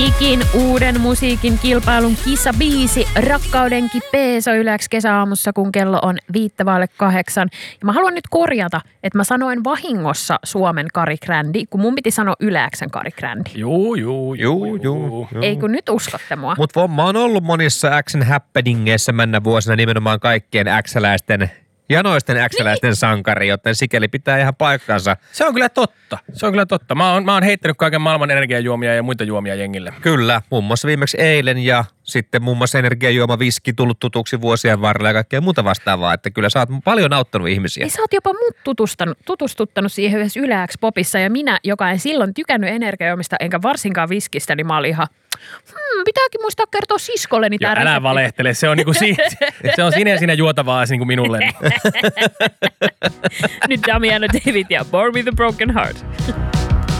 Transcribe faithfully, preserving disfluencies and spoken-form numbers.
Kikin uuden musiikin kilpailun kisabiisi Rakkauden kipee soi Yle X kesäaamussa, kun kello on viittä vaille kahdeksan. Ja mä haluan nyt korjata, että mä sanoin vahingossa Suomen Kari Grändi, kun mun piti sanoa Yle X:n Kari Grändi. Juu, juu, juu, juu. Ei kun nyt uskotte mua. Mutta mä oon ollut monissa X:n happeningeissa mennä vuosina nimenomaan kaikkien X-läisten janoisten X-läisten niin. sankari, joten sikäli pitää ihan paikkansa. Se on kyllä totta. Se on kyllä totta. Mä oon, mä oon heittänyt kaiken maailman energiajuomia ja muita juomia jengille. Kyllä, muun muassa viimeksi eilen ja sitten muun muassa energiajuoma viski tullut tutuksi vuosien varrella ja kaikkea muuta vastaavaa. Että kyllä sä oot paljon auttanut ihmisiä. Niin sä oot jopa mut tutustuttanut siihen yhdessä Yle X-popissa ja minä, joka en silloin tykännyt energiajuomista enkä varsinkaan viskistä, niin mä olin ihan, hmm, pitääkin muistaa kertoa siskolleni tää resepti. Älä valehtele, se on niinku si- se on sinä siinä juotavaa niinku minulle. Nyt Damiano David ja Born with a Broken Heart.